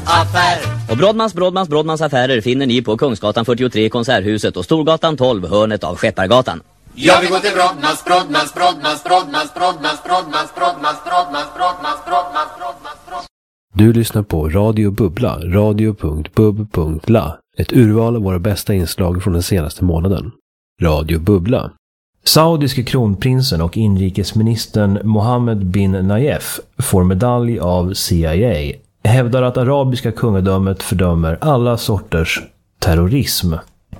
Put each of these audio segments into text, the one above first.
Affär. Och Brodmans affärer finner ni på Kungsgatan 43 Konserthuset och Storgatan 12 hörnet av Skeppargatan. Jag vill gå till Brodmans. Du lyssnar på Radio Bubbla, radio.bub.la. Ett urval av våra bästa inslag från den senaste månaden. Radio Bubbla. Saudiske kronprinsen och inrikesministern Mohammed bin Nayef får medalj av CIA. Hävdar att arabiska kungadömet fördömer alla sorters terrorism.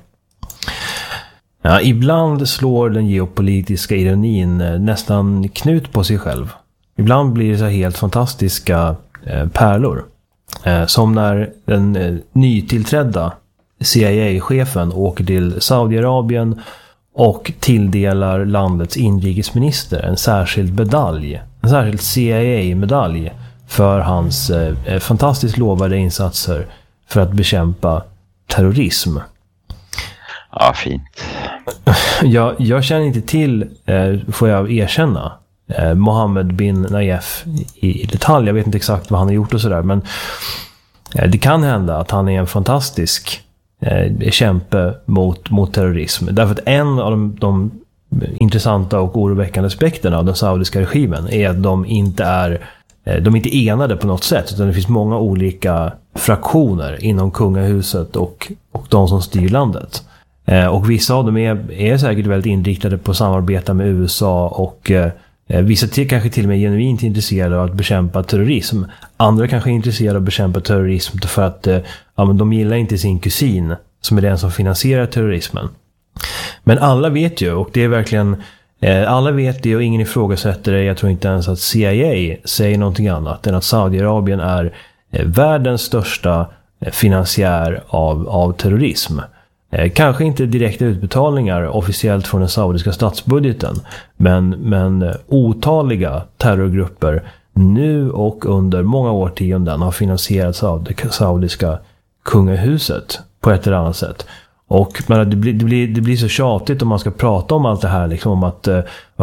Ja, ibland slår den geopolitiska ironin nästan knut på sig själv. Ibland blir det så helt fantastiska pärlor. Som när den nytillträdda CIA-chefen åker till Saudiarabien och tilldelar landets inrikesminister en särskild medalj. En särskild CIA-medalj för hans fantastiskt lovade insatser för att bekämpa terrorism. Ja, fint. Jag känner inte till, får jag erkänna, Mohammed bin Nayef i detalj. Jag vet inte exakt vad han har gjort och sådär, men det kan hända att han är en fantastisk kämpe mot terrorism. Därför att en av de intressanta och oroväckande aspekterna av den saudiska regimen är att de inte är enade på något sätt, utan det finns många olika fraktioner inom kungahuset och de som styr landet. Och vissa av dem är säkert väldigt inriktade på att samarbeta med USA och vissa kanske till och med genuint intresserade av att bekämpa terrorism. Andra kanske är intresserade av att bekämpa terrorism för att men de gillar inte sin kusin som är den som finansierar terrorismen. Men alla vet ju, och det är verkligen alla vet det och ingen ifrågasätter det. Jag tror inte ens att CIA säger någonting annat än att Saudiarabien är världens största finansiär av terrorism. Kanske inte direkta utbetalningar officiellt från den saudiska statsbudgeten, men otaliga terrorgrupper nu och under många årtionden har finansierat det saudiska kungahuset på ett eller annat sätt. Och men det blir så tjatigt om man ska prata om allt det här, liksom om att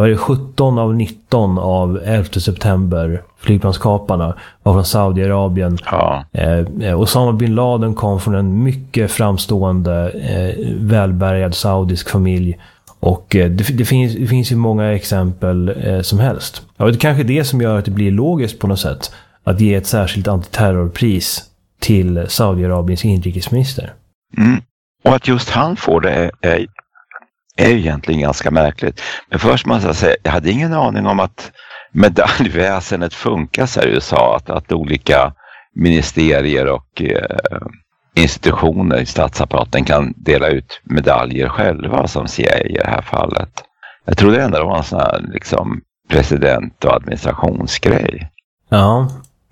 17 av 19 av 11 september flygplanskaparna var från Saudiarabien. Ja. Osama bin Laden kom från en mycket framstående välbärgad saudisk familj. Och det finns ju många exempel som helst. Ja, det är kanske det som gör att det blir logiskt på något sätt att ge ett särskilt antiterrorpris till Saudiarabiens inrikesminister. Mm. Och att just han får det är egentligen ganska märkligt. Men först måste jag säga, jag hade ingen aning om att medaljväsendet funkar så här i USA. Att olika ministerier och institutioner i statsapparaten kan dela ut medaljer själva som CIA i det här fallet. Jag tror det ändå var en sån här liksom president- och administrationsgrej. Ja.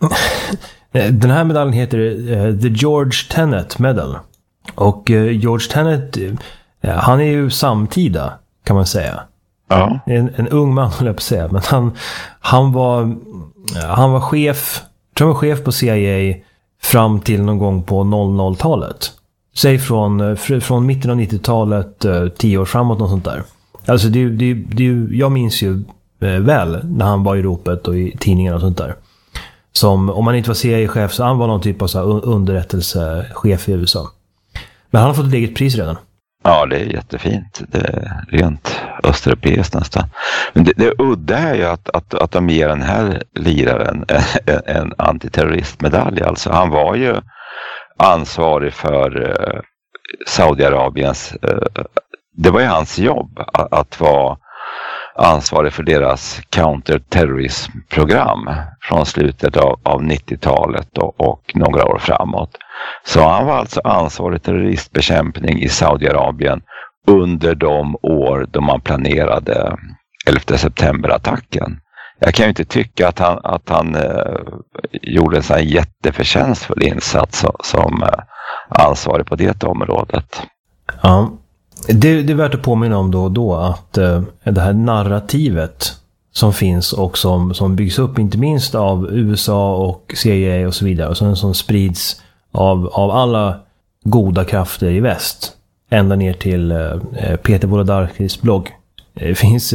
Den här medaljen heter The George Tenet Medal. Och George Tenet, han är ju samtida kan man säga. Ja. En ung man, höll jag på att säga. Men han var chef, tror jag var chef på CIA fram till någon gång på 00-talet. Säg från mitten av 90-talet, 10 år framåt, något sånt där. Alltså jag minns ju väl när han var i ropet och i tidningarna och sånt där. Som, om man inte var CIA-chef så han var någon typ av så här underrättelsechef i USA. Men han har fått ett eget pris redan. Ja, det är jättefint. Det är rent östeuropeiskt nästan. Men det udda är ju att de ger den här liraren en antiterroristmedalj. Alltså han var ju ansvarig för Saudiarabiens... det var ju hans jobb att vara ansvarig för deras counterterrorismprogram från slutet av 90-talet och några år framåt. Så han var alltså ansvarig terroristbekämpning i Saudiarabien under de år då man planerade 11 september-attacken. Jag kan ju inte tycka att han gjorde en sån här jätteförtjänstfull insats som ansvarig på det området. Ja. Det är värt att påminna om då och då att det här narrativet som finns och som byggs upp inte minst av USA och CIA och så vidare, och som sprids av alla goda krafter i väst ända ner till Peter Wolodarskis blogg. Det finns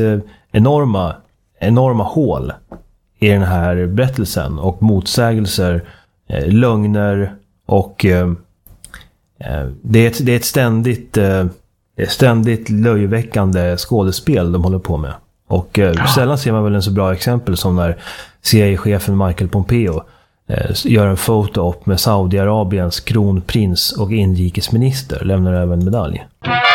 enorma hål i den här berättelsen och motsägelser, lögner, Och det är ett ständigt löjeväckande skådespel de håller på med. Och sällan ser man väl en så bra exempel som när CIA-chefen Michael Pompeo gör en foto upp med Saudiarabiens kronprins och inrikesminister, lämnar över en medalj.